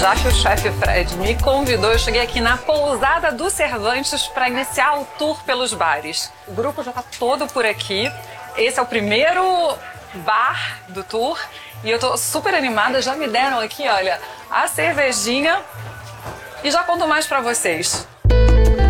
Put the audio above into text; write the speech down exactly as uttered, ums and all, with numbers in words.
já que o chefe Fred me convidou, eu cheguei aqui na Pousada do Cervantes para iniciar o tour pelos bares. O grupo já está todo por aqui. Esse é o primeiro bar do tour e eu tô super animada. Já me deram aqui, olha, a cervejinha e já conto mais para vocês.